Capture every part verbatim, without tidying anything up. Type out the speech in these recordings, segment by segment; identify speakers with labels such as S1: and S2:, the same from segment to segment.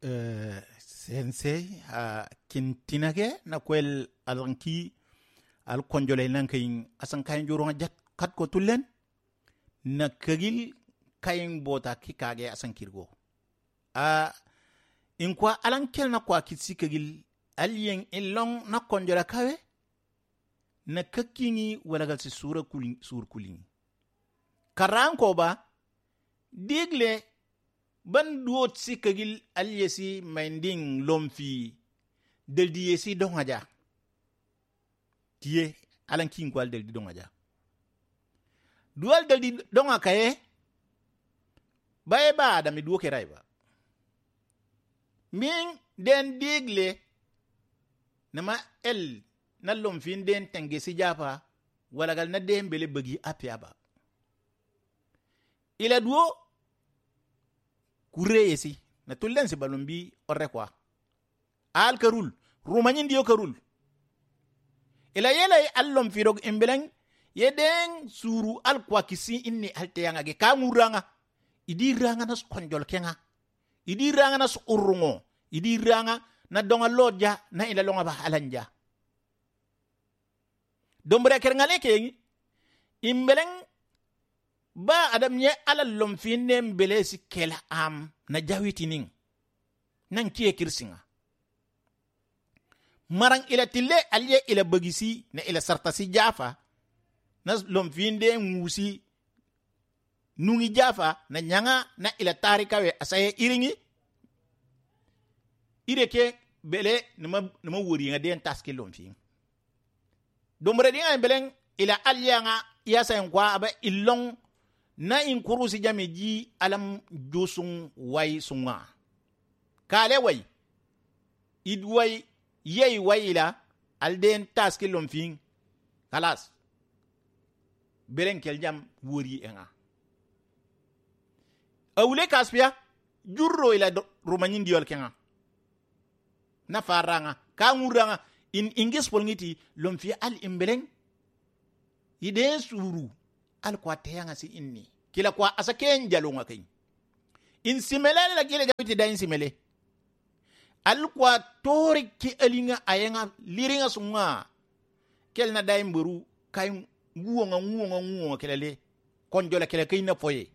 S1: uh, sensei a uh, kintinage na kwel alanki al konjole nankayin asan kayin juro jat kat ko tulen na kagil kayin bota kikage asan kirgo a uh, in kwa alankel na kwa kitsi kagil alien ilong na konjola kawe na kakingi walagal si sura kulin sur kulin karanko ba digle ban duot si kagil alyesi minding lomfi del diyesi dongaja tiye alan king kwal del di dongaja dual del di donga kaye bae ba adami duo ke raiba min den digle nama el na lomfi den tengesi japa walagal na den bele bagi apiaba ila duo kureyesi na tullen si balumbi orre kwa al karul rumanyin dio karul ila yela allom firog imbeleng yeden suru al kwa kisi inni alteyanga ge kamuranga idi ranga nas konjol kenga idi ranga nas urungo idi ranga na donga lodja na ila longa ba alanja dombre kerngale kengi imbeleng ba adam nye ala lomfine mbele si kela am na jawiti ning nan kiye kirsinga marang ila tille alye ila bagisi na ila sartasi jafa na lomfinde ngusi nungi jafa na nyanga na ila tarikawe asaye iringi ireke bele nama nama wuri nga den taski lomfi domre dinga beleng ila alyanga yasa ngwa aba ilong na in kurusi jame ji alam josun way sunga kale way idway yey wayla alden taski lomfing kalas beren kel jam wori enga awle kaspia jurro ila romanin diol kenga na faranga ka nguranga in ingis polngiti lomfi al imbeleng ide suru al kwa teyanga si inni kila kwa asaken jalonga kay in simele la gile jabiti da in simele al kwa tori ki alinga ayenga liringa sunga kel na day mburu kay nguonga nguonga nguonga kelale konjola kele kay na foye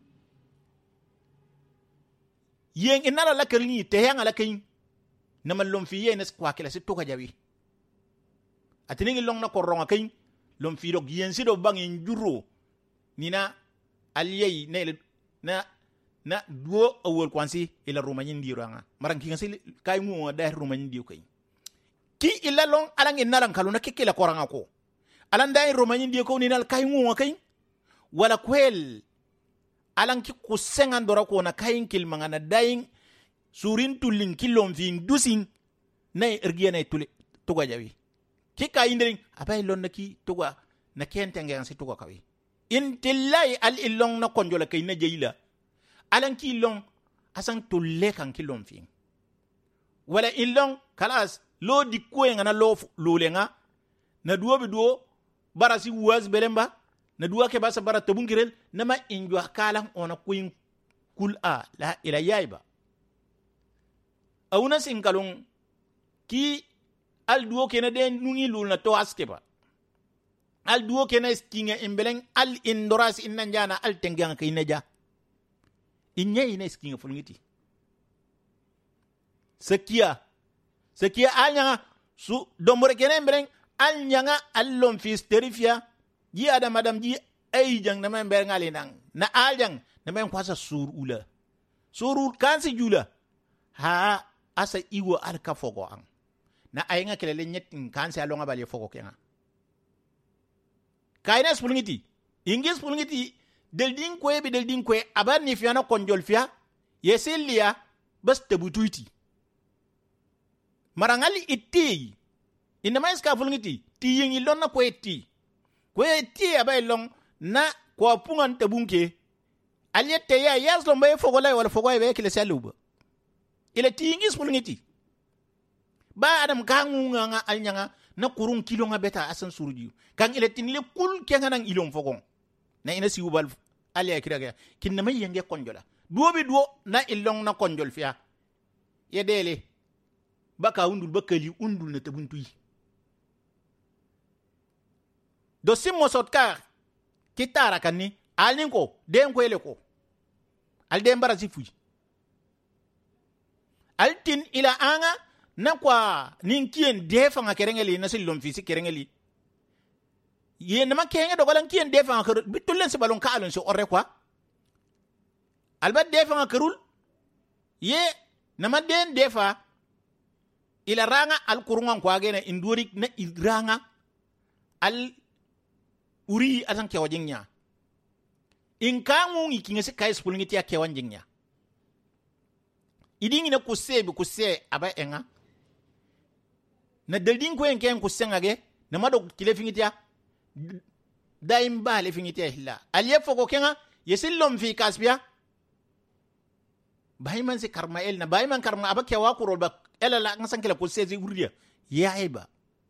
S1: yen inala la kerni teyanga la kay na malom fi yenes kwa kele si toka jawi atini long na koronga kay lom fi dog yen si do bangin juro nina aliyei na na na duo awol kwansi ila romanyin diranga marang kinga sil kay mu da romanyin diu kay ki ila long alang inalang kaluna kikila koranga ko alan dai romanyin diu ko ninal kay mu kay wala kwel alang ki kusengan dora ko na kayin kil mangana daing surin tulin kilom fin dusin nay ergiya nay tuli tuga jawi ki kay ndring abay lon na ki tuga na kentenge an si tuga kawi in tillai al ilong na konjola kay na jeyila alan ki long asan tulle kan kilom fin wala ilong kalas lo dikko ngana lo lo lenga na duo be duo barasi wuaz belemba na duo ke basa bara tabungirel nama injwa kalam ona kuin kul a la ila yaiba awuna sinkalong ki al duo ke na den nungi lul na to askeba al duo ke na skinga imbeleng al indoras inna jana al tengang kay neja inye ina skinga fulngiti sekia sekia anya su domore kene imbeleng al nyanga allom fi sterifia ji ada madam ji ay jang na men ber ngali nang na al jang na men kwasa sur ula surul kansi jula ha asa iwo al ka fogo ang na ayanga kelele nyet kansi alonga bali fogo kenga kayna spulngiti ingis spulngiti del din kwe be del din kwe aban ni fiana konjol fia yeselia bas tabutuiti marangali itti inama iska fulngiti ti yingi lonna kwe ti kwe ti abay long na kwa pungan tabunke alyette ya yaslo mbay fogo lay wala fogo be kele saluba ila ti ingis fulngiti ba adam kangu nga alnyanga na kurun kilo nga beta asan surji kan ile tinle kul kenga nang ilom fogon na ina si ubal ali akiraga kinna may yenge konjola duo bi duo na ilong na konjol fiya ya dele baka undul bakali undul na tabuntui do simmo sotka kitara kanni alnin ko den ko ele ko al den barasi fuyi altin ila anga na kwa ninkien defa nga kerengeli na silom fisi kerengeli ye na makenge do galan kien defa nga kerul bitulen se balon kaalon se orre kwa alba defa nga kerul ye na maden defa ila ranga al kurungan kwa gena induri na idrang al uri asan kewajingnya inkangu ikinga se kai spulngiti ya kewanjingnya idingi na kusebe kuse aba enga na daldin ko enken kusenga ge na mado kile fingitia daim ba le fingitia hilla aliye foko kenga yesilom fi kasbia bayman se karma el na bayman karma aba kewa kurol ba ela la ngasan kila kuse zi uriya ya eba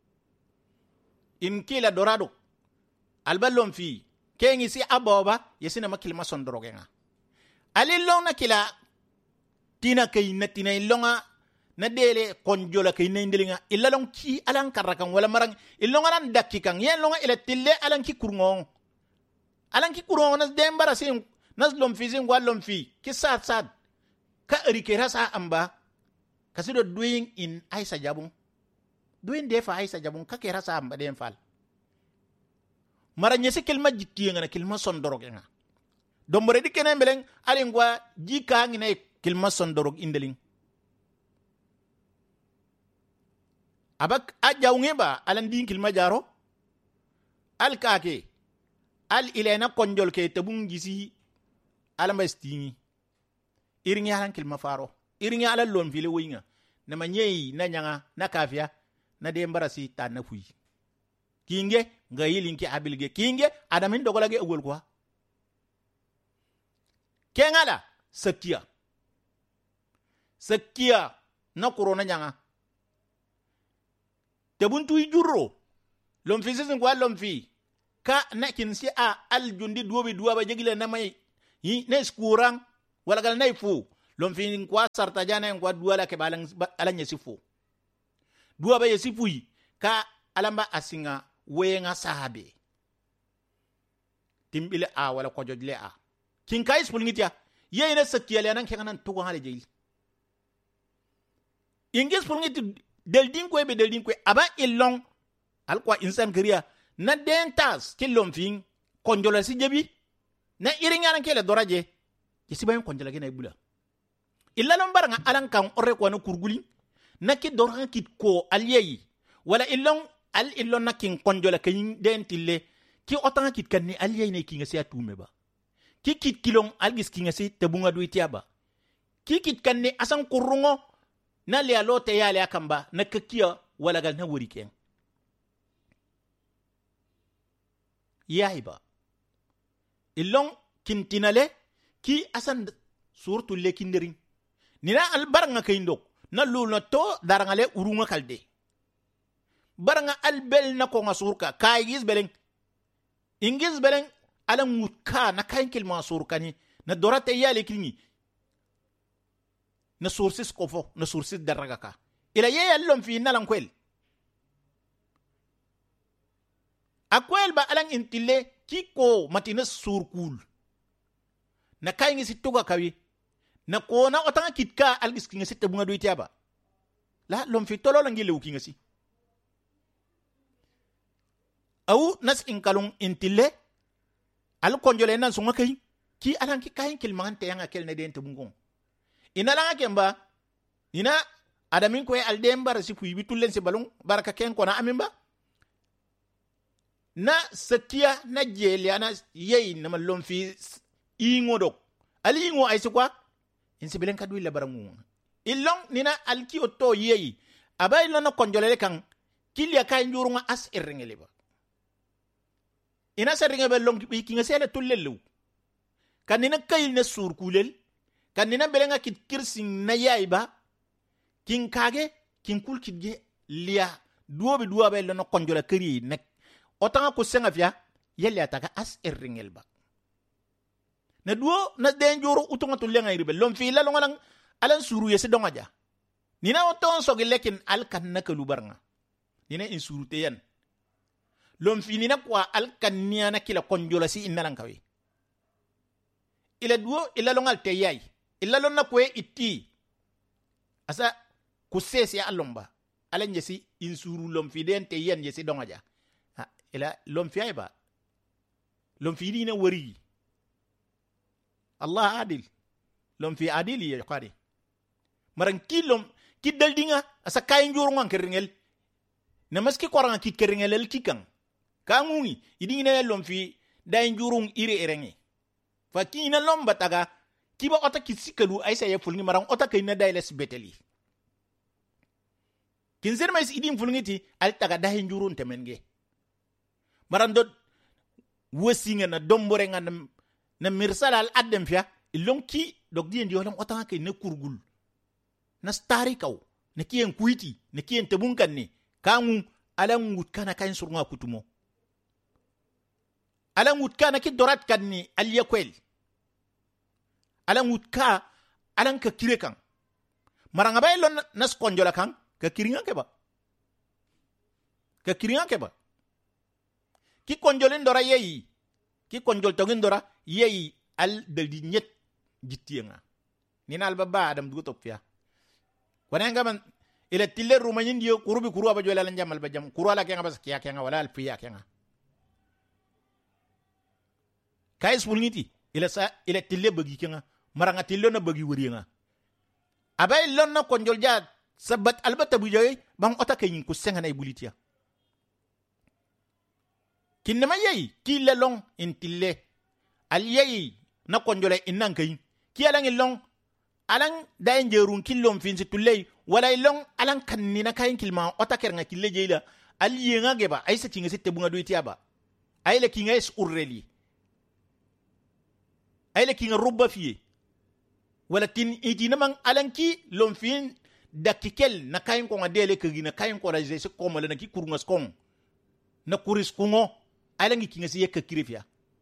S1: in kila dorado albalom fi kengi si aboba yesina makilma sondorogenga alilong na kila tina kay na tina ilonga na dele konjola kay na indilinga ilalong ki alang karakan wala marang ilonga nan dakikan yen longa ila tille alang ki kurngong alang ki kurngong nas dembara sim nas lom fi sim wal lom fi ki sat sat ka rikera sa amba kasido doing in aisa jabung doing defa aisa jabung ka kera sa amba dem fal maranya se kelma jittiye ngana kelma sondorog nga dombore dikene mbeleng alingwa jika ngine kilma sondorog indeling abak ajawnge ba alan din kilma jaro al kake al ilena konjol ke tabun gisi alamba stingi iringi halan kilma faro iringi ala lon file winga na manyei na nyanga na kafia na de mbarasi ta na fuyi kinge nga yilinki abilge kinge adamin dogolage ugol kwa kengala sakia sakia na corona nyanga tabuntu jurro lom fi sesin kwa lom fi ka na kinsi a al jundi duobi duaba jegile na mai yi ne skurang wala gal nay fu lom fi kwa sarta jana kwa duala ke balang alanya sifu duaba yesifu ka alamba asinga wenga sahabe timbile a wala ko jodle a kin kai spulngitia yeyna sakia le nan kenan to hale jeyil ingis spulngiti del din ko be del din ko aba ilong al kwa insan kriya na dentas kilom fin konjola si jebi na iringa nan kele doraje yesi bayon konjola gena ibula illa lon baranga alan kan orre ko na kurguli na ki doranga kit ko aliyeyi wala illong al illon na kin konjola kin dentille ki otanga kit kan ni aliyeyi ne kinga se atume ba ki kit kilong algis kinga se tabunga duitia ba ki kit kan ni asan kurungo na le alote yale akamba na kakia wala gal na wori ken yahiba illong kintinale ki asan surtu le kinderin nina al baranga kayndok na lulna to darangale urunga kalde baranga al bel na ko ngasurka kayis beleng ingis beleng ala mutka na kayn kilma surkani na dorate yale kinni na sources kofo na sources daraga ka ila ye yallon fi nalan kwel akwel ba alang intile kiko matina surkul na kayngi situga kawi na kona otanga kitka algis kinga sitta bunga doiti aba la lom fi tolo la ngile ukinga si au nas inkalung intile al konjole nan sunga kay ki alang ki kayn kilmante yanga kel na dente bungon ina langa kemba ina adamin ko al dembar si fuyi bitullen se balung baraka ken ko na amimba na sakia na jelia na yei na malom fi ingo dok ali ingo ay kwa insi belen kadu illa barangu illong nina alki otto yei abay no konjolele kan kilia kay njurunga as erngele ba ina seringa be long bi kinga sele tullelu kan nina kay na surkulel kan nina belenga kit kirsin na yaiba kin kage kin kul kitge lia duobe duobe no konjola keri nek otanga ko senga fia yelle ataka as erringel ba na duo na denjoro utunga tulenga iribe lom fi la longalang alan suru yesi donga ja nina oton so lekin alkan nakalu barnga nina in surute yan lom fi nina kwa alkan niya na kila konjola si inalang kawi ila duo ila longal te yai ila lonna kwe itti asa kusese ya alomba ala njesi insuru lom fi den te yan jesi dongaja ha ila lom fi ayba lom fi dina wari Allah adil lom fi adili ya qadi marang kilom ki daldinga asa kay njuru ngan keringel na maski koranga ki keringel el kikang kangungi idina lom fi day njurung ire erengi fa kina lomba taga kiba ota kisikalu aisa ya fulni marang ota kayna dailes beteli kinzer mais idim fulngiti al taga day njurun temenge marang dot wosinga na dombore nga na, na mirsala al adem fia ilong ki dog di ndi holam ota kay na kurgul na stari kaw na kiyen kuiti na kiyen tebunkan ni kangu alang ngut kana kain surunga kutumo alang ngut kana ki dorat kan ni al yakwel alang ngut ka alang ka kire kan maranga bay lon nas konjola kan ka kiringa ke ba ka kiringa ke ba ki konjolen dora yeyi ki konjol tongin dora yeyi al daldi nyet jittienga nina al baba adam du topia wananga man ila tille rumanyin dio kurubi kuruwa ba jola lanjam al bajam kuruwa la kenga bas kiya kenga wala al fiya kenga kais bulngiti ila sa ila tille bagi kenga maranga tille na bagi wurienga abay lon na konjol ja sabat albata bu joy bang ota kayin ku senga nay bulitia kinema yeyi kille long in tille al yeyi na konjola innan kayin ki alang long alang dayin jerun killom finsi tulley wala long alang kannina kayin kilma ota kernga kille jeyla al yenga geba aysa tinga sitte bunga duitiya ba ayla kinga es urreli ayla kinga rubba fiye wala tin idina man alang ki lom fin dakikel na kayin ko ngadele kagina kayin ko raje se ko mala na ki kurungas kong na kuris kungo alang kinga si yekka kirifia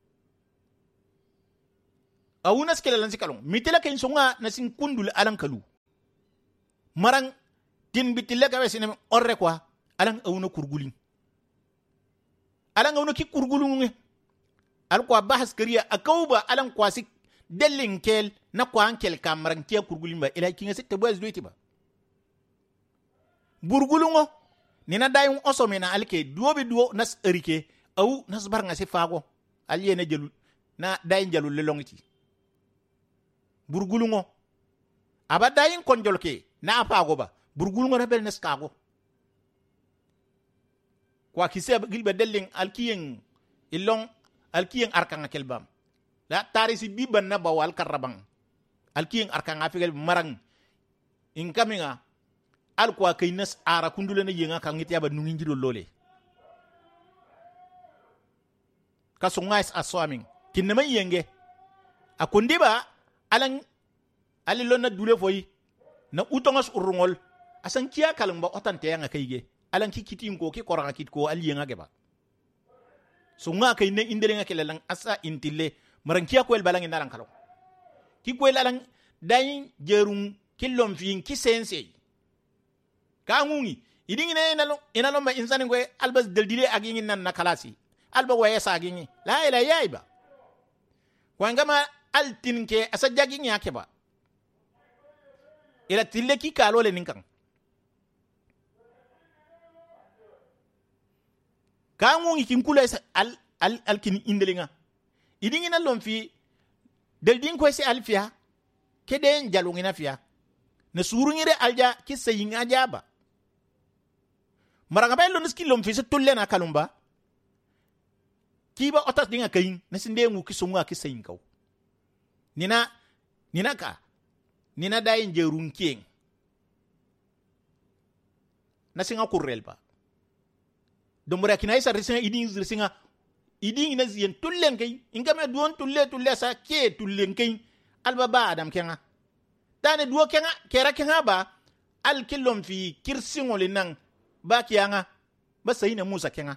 S1: awuna skela lan sikalong mitela kain songa na sin kundul alang kalu marang tin bitilla ka wesine orre kwa alang awuna kurgulin alang awuna ki kurgulun al kwa bahas kariya akauba alang kwa sik delin kel na kwa ankel kamarang kia kurgulin ba ila kinga sitte boys doiti ba burgulungo nina dayun osomena alke duobe duo nas erike aw nas barnga se fago aliyena jelu na dayin jalu lelongiti burgulungo aba dayin konjolke na apago ba burgulungo na bel neskago kwa kise gilbe delling alkiyen ilong alkiyen arkanga kelbam la tarisi biban na bawal karabang alkiyen arkanga figel marang inkaminga alkwa kaynas ara kundule na yenga kangiti aba nungin jiro lole kasungais aswaming kinema yenge akundiba alang alilon na dule foyi na utongas urungol asan kiya kalamba otante nga kayge alang ki kitim ko ki koranga kit ko aliyenga geba sunga kay ne indelenga kelelang asa intille marang kiya ko el balang inalang kalo ki ko el alang dayin jerung kilom fin ki sense ka ngungi idingi ne inalo inalo ma insani ngwe albas deldile agingi nan na kalasi alba waye sa agingi la ila yaiba kwangama altin ke asa jagin yake ba ila tille ki kalo le ninkan kangu ngi kula al al alkin indelinga idingi na lomfi del din ko se alfia keden jalungina fia na surungire alja ki sayin ajaba maranga bay lonis ki lomfi se tulle na kalumba kiba otas dinga kayin na sinde ngu ki sunga ki sayin kaw nina nina ka nina dayin jerun king na singa kurrel ba dombra kina isa risinga idin risinga idin ina zien tullen kay ingame duon tulle tulle sa ke tullen kay alba ba adam kenga tane duo kenga kera kenga ba al kilom fi kirsingo linang ba kiyanga ba sayina musa kenga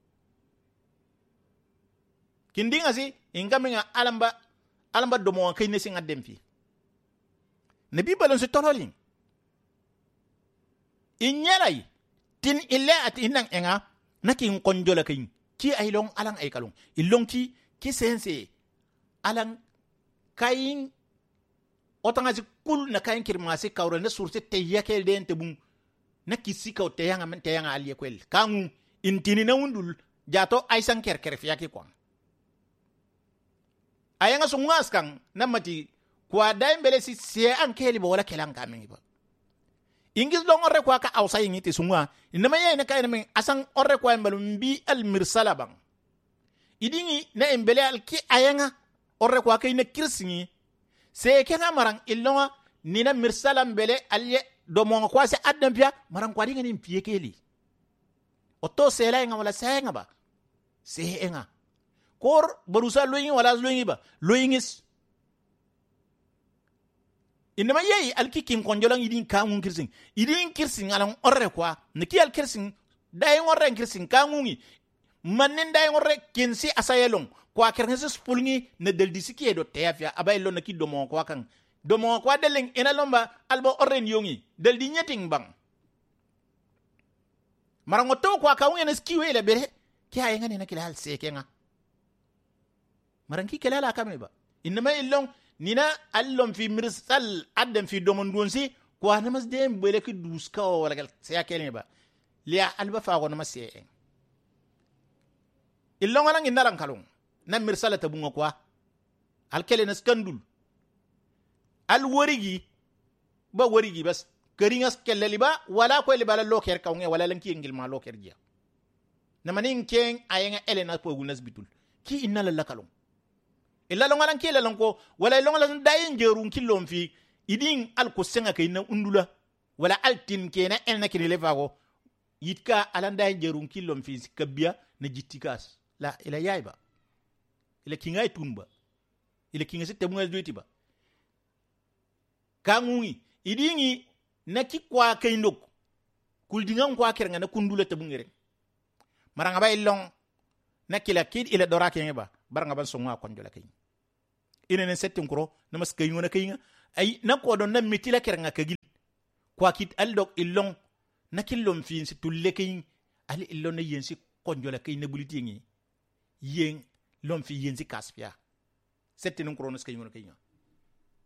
S1: kindinga si ingame nga alamba alamba domo kay ne singa demfi ne bi balon se tololin inyalai tin ille at inang enga nakin konjola kin ki ay long alang ay kalong ilong ki ki sense alang kayin otanga si kul na kayin kirmasi kawre na surse te yakel den te bun na kisi kaw te yanga men te yanga aliye kwel kangu intini na undul jato ay san kerker fiyaki kwang ayanga sungas kang namati kwa dai mbele si se an keli bo wala kelang kamen ba ingis long orre kwa ka awsa yingiti sunga inama yey na kay na asang orre kwa mbalum bi al mirsala bang idingi na embele al ki ayanga orre kwa kay na kirsingi se kenga marang illonga nina mirsala mbele alye do mo kwa se adam pia marang kwa dinga ni mpie keli oto se la nga wala se nga ba se nga kor barusa loyingi wala loyingi ba loyingis inama yey alkikin konjolang idin kangun kirsing idin kirsing alang orre kwa niki al kirsing dai orre kirsing kangungi manen dai orre kinsi asayelong kwa kerngese spulngi ne del disiki do teafia abay lo naki domo kwa kan domo kwa deleng ina lomba albo orre yongi del di nyeting bang marango to kwa kaungi ne skiwe le bere ki ay ngani nakila hal sekenga maranki kelala kameba inama illong nina allon fi mirsal adam fi domon donsi kwa namas dem bele ki duska wala gal se akene ba liya alba fa gona masse illon wala ngi naran kalon na mirsala tabunga kwa alkele na skandul al worigi ba worigi bas keringas keleli ba wala ko le bala loker kawnge wala lanki ngil ma loker dia na manin ken ayenga elena ko gunas bitul ki inna la kalon illa longa lan kila lonko wala longa lan dayin jerun kilon fi idin al ko senga kay na undula wala altin kena en na kini lefago yitka alan dayin jerun kilon fi kabia na jittikas la ila yaiba ila kinga tumba ila kinga sitte bunga duiti ba kangungi idingi na ki kwa kay ndok kul dingan kwa kerenga na kundula tabungere maranga ba ilong na kila kid ila dora kenga ba baranga ban songa konjola kay ina ne settin kuro na mas kayin wona kayin ay na ko don na mitila kerenga kagil kwa kit aldok illong na killom fin si tulle kayin ali illon na yensi konjola kayin na buliti ngi yen lom fi yensi kaspia settin kuro na kayin wona kayin